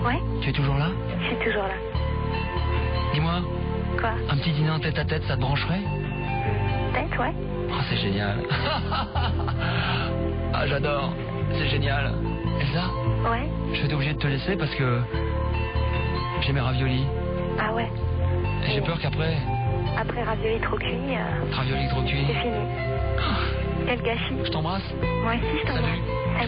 Ouais. Tu es toujours là? Je suis toujours là. Dis-moi, Quoi? un petit dîner en tête à tête, ça te brancherait? Peut-être, ouais. Oh, c'est génial. Ah, j'adore. C'est génial. Elsa, Ouais. je vais être obligé de te laisser parce que j'ai mes raviolis. Ah ouais. Et j'ai peur qu'après, Après ravioli trop cuit, raviolis trop cuits. c'est fini. Quel gâchis. Je t'embrasse. Moi aussi, je t'embrasse. Salut.